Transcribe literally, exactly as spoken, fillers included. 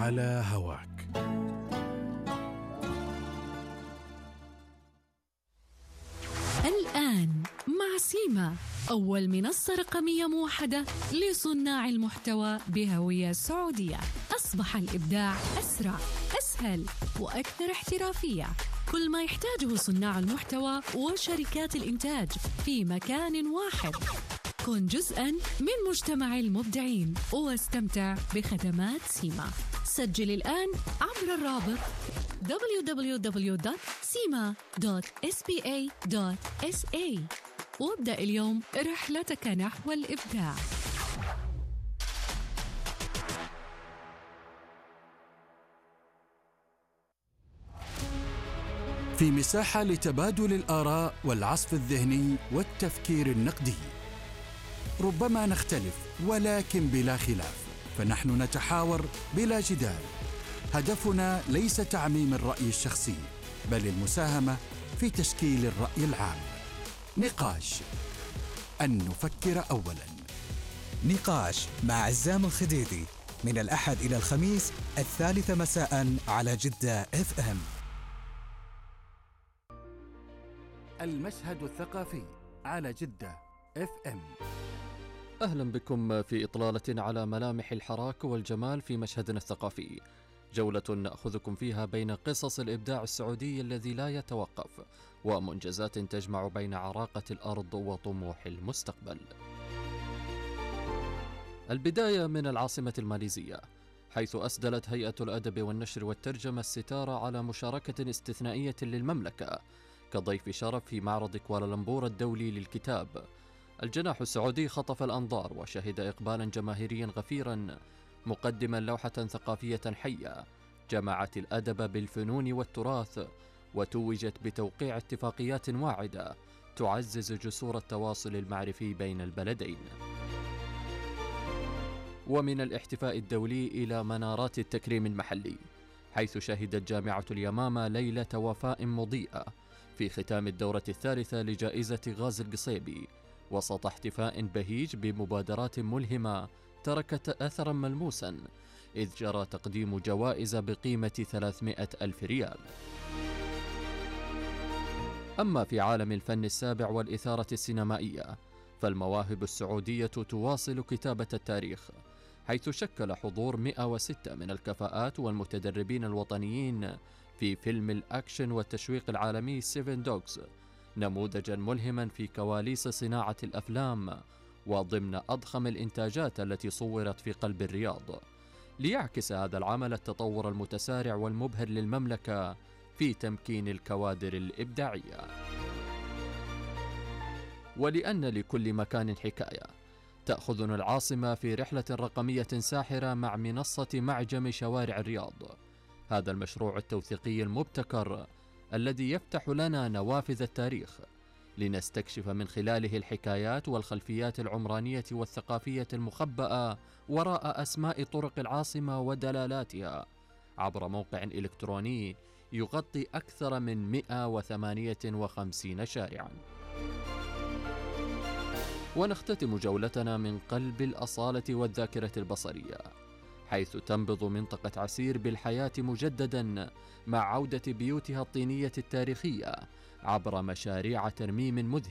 على هواك. الآن مع سيما، أول منصة رقمية موحدة لصناع المحتوى بهوية سعودية. أصبح الإبداع أسرع، أسهل وأكثر احترافية. كل ما يحتاجه صناع المحتوى وشركات الإنتاج في مكان واحد. كن جزءاً من مجتمع المبدعين واستمتع بخدمات سيما. سجل الآن عبر الرابط دبليو دبليو دبليو دوت سيما دوت إس بي إيه دوت إس إيه وابدأ اليوم رحلتك نحو الإبداع. في مساحة لتبادل الآراء والعصف الذهني والتفكير النقدي. ربما نختلف ولكن بلا خلاف، فنحن نتحاور بلا جدال. هدفنا ليس تعميم الرأي الشخصي، بل المساهمة في تشكيل الرأي العام. نقاش، أن نفكر أولاً. نقاش مع عزام الخديدي من الأحد إلى الخميس الثالثة مساء على جدة إف إم. المشهد الثقافي على جدة إف إم. أهلا بكم في إطلالة على ملامح الحراك والجمال في مشهدنا الثقافي، جولة نأخذكم فيها بين قصص الإبداع السعودي الذي لا يتوقف، ومنجزات تجمع بين عراقة الأرض وطموح المستقبل. البداية من العاصمة الماليزية، حيث أسدلت هيئة الأدب والنشر والترجمة الستارة على مشاركة استثنائية للمملكة كضيف شرف في معرض كوالالمبور الدولي للكتاب. الجناح السعودي خطف الأنظار وشهد إقبالا جماهيريا غفيرا، مقدما لوحة ثقافية حية جمعت الأدب بالفنون والتراث، وتوجت بتوقيع اتفاقيات واعدة تعزز جسور التواصل المعرفي بين البلدين. ومن الاحتفاء الدولي إلى منارات التكريم المحلي، حيث شهدت جامعة اليمامة ليلة وفاء مضيئة في ختام الدورة الثالثة لجائزة غازي القصيبي، وسط احتفاء بهيج بمبادرات ملهمة تركت أثرا ملموسا، إذ جرى تقديم جوائز بقيمة ثلاثمائة ألف ريال. أما في عالم الفن السابع والإثارة السينمائية، فالمواهب السعودية تواصل كتابة التاريخ، حيث شكل حضور مئة وستة من الكفاءات والمتدربين الوطنيين في فيلم الأكشن والتشويق العالمي سيفن دوغز نموذجا ملهما في كواليس صناعة الأفلام وضمن أضخم الإنتاجات التي صورت في قلب الرياض، ليعكس هذا العمل التطور المتسارع والمبهر للمملكة في تمكين الكوادر الإبداعية. ولأن لكل مكان حكاية، تأخذنا العاصمة في رحلة رقمية ساحرة مع منصة معجم شوارع الرياض، هذا المشروع التوثيقي المبتكر الذي يفتح لنا نوافذ التاريخ، لنستكشف من خلاله الحكايات والخلفيات العمرانية والثقافية المخبأة وراء أسماء طرق العاصمة ودلالاتها، عبر موقع إلكتروني يغطي أكثر من مئة وثمانية وخمسين شارعاً. ونختتم جولتنا من قلب الأصالة والذاكرة البصرية، حيث تنبض منطقة عسير بالحياة مجددا مع عودة بيوتها الطينية التاريخية عبر مشاريع ترميم مذهلة